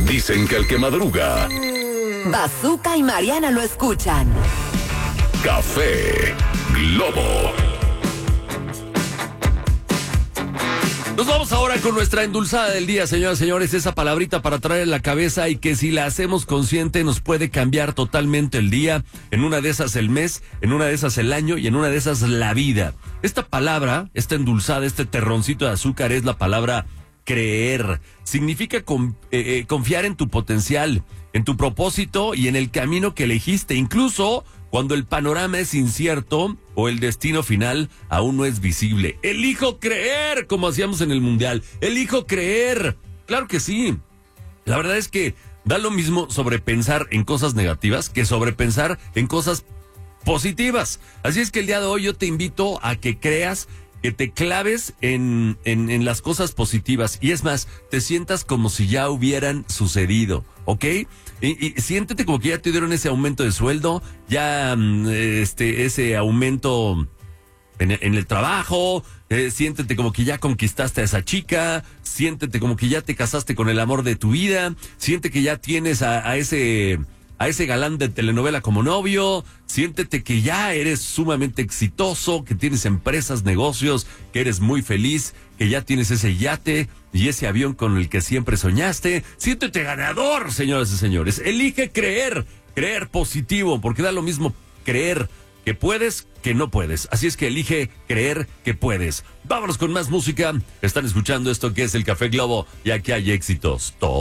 Dicen que el que madruga. Bazooka y Mariana lo escuchan. Café Globo. Nos vamos ahora con nuestra endulzada del día, señoras y señores, esa palabrita para traer en la cabeza y que si la hacemos consciente nos puede cambiar totalmente el día, en una de esas el mes, en una de esas el año y en una de esas la vida. Esta palabra, esta endulzada, este terroncito de azúcar es la palabra creer. Significa confiar en tu potencial, en tu propósito y en el camino que elegiste, incluso cuando el panorama es incierto o el destino final aún no es visible. Elijo creer, como hacíamos en el Mundial. Elijo creer. Claro que sí. La verdad es que da lo mismo sobrepensar en cosas negativas que sobrepensar en cosas positivas. Así es que el día de hoy yo te invito a que creas, que te claves en las cosas positivas. Y es más, te sientas como si ya hubieran sucedido, ¿ok? Y siéntete como que ya te dieron ese aumento de sueldo, ya ese aumento en el trabajo, siéntete como que ya conquistaste a esa chica, siéntete como que ya te casaste con el amor de tu vida, siente que ya tienes a ese galán de telenovela como novio, siéntete que ya eres sumamente exitoso, que tienes empresas, negocios, que eres muy feliz, que ya tienes ese yate y ese avión con el que siempre soñaste. Siéntete ganador, señoras y señores. Elige creer positivo, porque da lo mismo creer que puedes que no puedes. Así es que elige creer que puedes. Vámonos con más música. Están escuchando esto que es el Café Globo y aquí hay éxitos.